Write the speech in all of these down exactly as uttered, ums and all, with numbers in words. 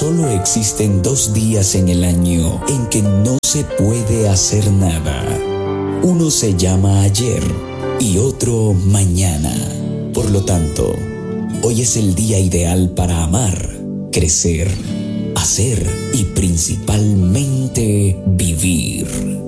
Solo existen dos días en el año en que no se puede hacer nada. Uno se llama ayer y otro mañana. Por lo tanto, hoy es el día ideal para amar, crecer, hacer y principalmente vivir.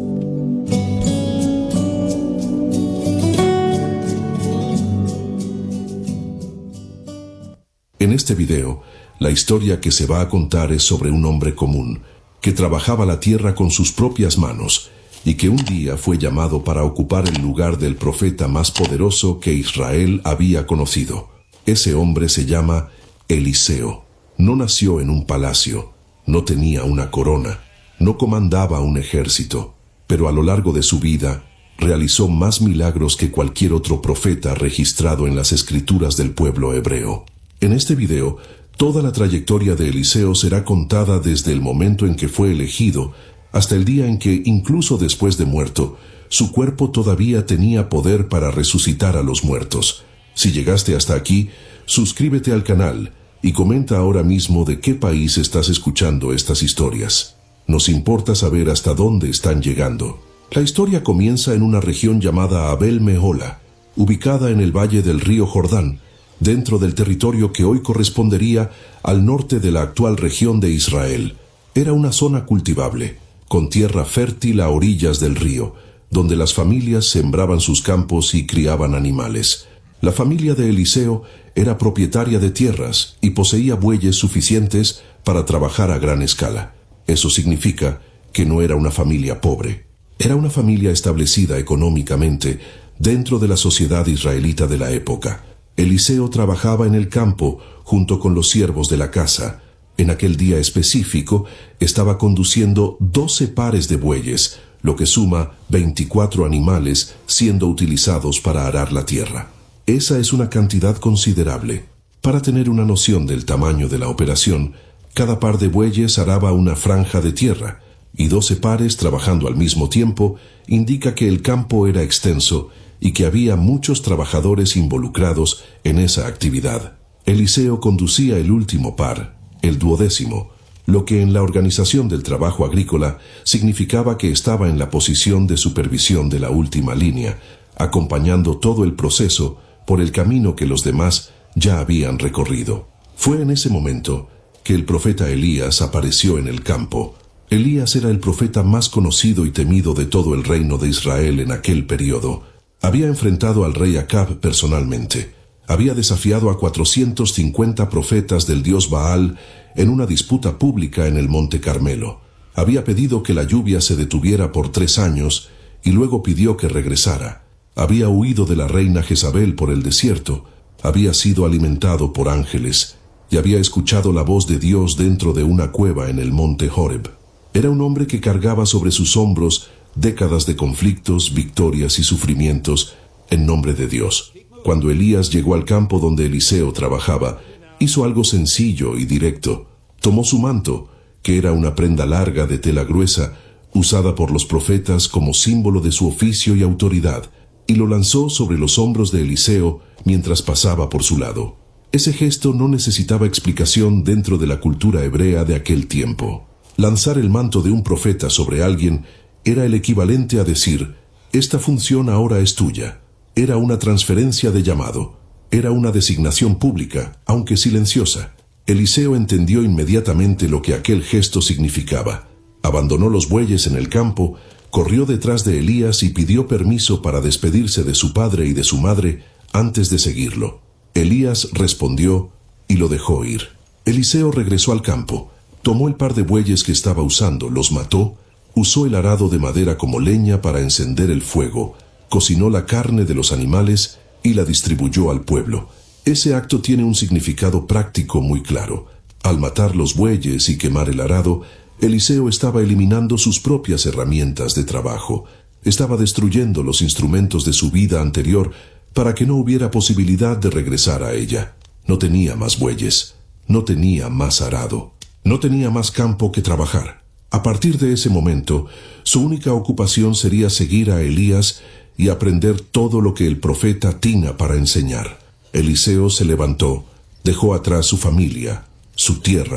En este video, la historia que se va a contar es sobre un hombre común que trabajaba la tierra con sus propias manos y que un día fue llamado para ocupar el lugar del profeta más poderoso que Israel había conocido. Ese hombre se llama Eliseo. No nació en un palacio, no tenía una corona, no comandaba un ejército, pero a lo largo de su vida realizó más milagros que cualquier otro profeta registrado en las escrituras del pueblo hebreo. En este video, toda la trayectoria de Eliseo será contada desde el momento en que fue elegido hasta el día en que, incluso después de muerto, su cuerpo todavía tenía poder para resucitar a los muertos. Si llegaste hasta aquí, suscríbete al canal y comenta ahora mismo de qué país estás escuchando estas historias. Nos importa saber hasta dónde están llegando. La historia comienza en una región llamada Abel Mehola, ubicada en el valle del río Jordán, dentro del territorio que hoy correspondería al norte de la actual región de Israel. Era una zona cultivable, con tierra fértil a orillas del río, donde las familias sembraban sus campos y criaban animales. La familia de Eliseo era propietaria de tierras y poseía bueyes suficientes para trabajar a gran escala. Eso significa que no era una familia pobre. Era una familia establecida económicamente dentro de la sociedad israelita de la época. Eliseo trabajaba en el campo junto con los siervos de la casa. En aquel día específico estaba conduciendo doce pares de bueyes, lo que suma veinticuatro animales siendo utilizados para arar la tierra. Esa es una cantidad considerable. Para tener una noción del tamaño de la operación, cada par de bueyes araba una franja de tierra, y doce pares trabajando al mismo tiempo indica que el campo era extenso y que había muchos trabajadores involucrados en esa actividad. Eliseo conducía el último par, el duodécimo, lo que en la organización del trabajo agrícola significaba que estaba en la posición de supervisión de la última línea, acompañando todo el proceso por el camino que los demás ya habían recorrido. Fue en ese momento que el profeta Elías apareció en el campo. Elías era el profeta más conocido y temido de todo el reino de Israel en aquel periodo. Había enfrentado al rey Acab personalmente. Había desafiado a cuatrocientos cincuenta profetas del dios Baal en una disputa pública en el Monte Carmelo. Había pedido que la lluvia se detuviera por tres años y luego pidió que regresara. Había huido de la reina Jezabel por el desierto. Había sido alimentado por ángeles y había escuchado la voz de Dios dentro de una cueva en el monte Horeb. Era un hombre que cargaba sobre sus hombros décadas de conflictos, victorias y sufrimientos en nombre de Dios. Cuando Elías llegó al campo donde Eliseo trabajaba, hizo algo sencillo y directo. Tomó su manto, que era una prenda larga de tela gruesa, usada por los profetas como símbolo de su oficio y autoridad, y lo lanzó sobre los hombros de Eliseo mientras pasaba por su lado. Ese gesto no necesitaba explicación dentro de la cultura hebrea de aquel tiempo. Lanzar el manto de un profeta sobre alguien era el equivalente a decir, esta función ahora es tuya. Era una transferencia de llamado. Era una designación pública, aunque silenciosa. Eliseo entendió inmediatamente lo que aquel gesto significaba. Abandonó los bueyes en el campo, corrió detrás de Elías y pidió permiso para despedirse de su padre y de su madre antes de seguirlo. Elías respondió y lo dejó ir. Eliseo regresó al campo, tomó el par de bueyes que estaba usando, los mató, usó el arado de madera como leña para encender el fuego, cocinó la carne de los animales y la distribuyó al pueblo. Ese acto tiene un significado práctico muy claro. Al matar los bueyes y quemar el arado, Eliseo estaba eliminando sus propias herramientas de trabajo. Estaba destruyendo los instrumentos de su vida anterior para que no hubiera posibilidad de regresar a ella. No tenía más bueyes, no tenía más arado, no tenía más campo que trabajar. A partir de ese momento, su única ocupación sería seguir a Elías y aprender todo lo que el profeta tenía para enseñar. Eliseo se levantó, dejó atrás su familia, su tierra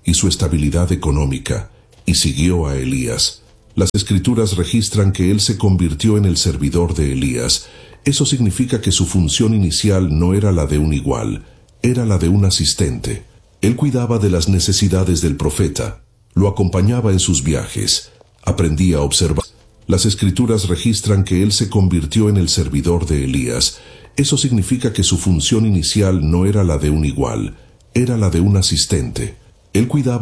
y su estabilidad económica, y siguió a Elías. Las Escrituras registran que él se convirtió en el servidor de Elías. Eso significa que su función inicial no era la de un igual, era la de un asistente. Él cuidaba de las necesidades del profeta, lo acompañaba en sus viajes, aprendía a observar. Las Escrituras registran que él se convirtió en el servidor de Elías. Eso significa que su función inicial no era la de un igual, era la de un asistente. Él cuidaba